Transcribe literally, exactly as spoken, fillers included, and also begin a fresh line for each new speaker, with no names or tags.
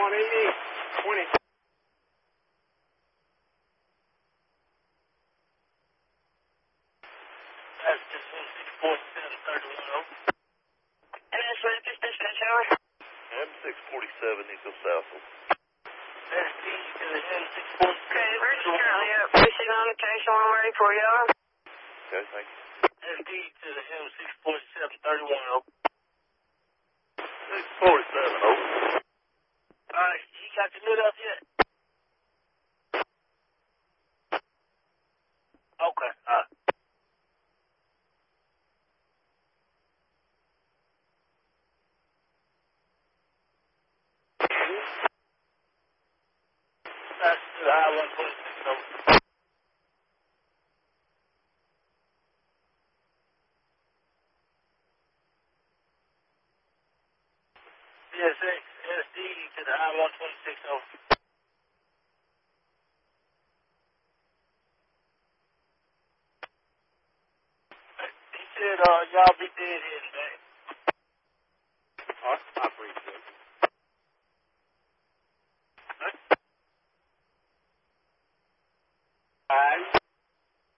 one eighty, twenty.
That's just one six four seven thirty-one oh.
And that's Memphis Dispatch Tower.
M six forty-seven, Eco South.
S D to the M six forty-seven.
Okay, we're just currently up. Receiving on location when I'm ready for you.
Okay, thank you.
S D to the M six forty-seven thirty-one oh.
six forty-seven, oh.
Alright, you got your lid up yet? Okay, alright. That's to the high one twenty-six over. C S X, S D to the high one twenty-six over. He said, uh, y'all be dead here.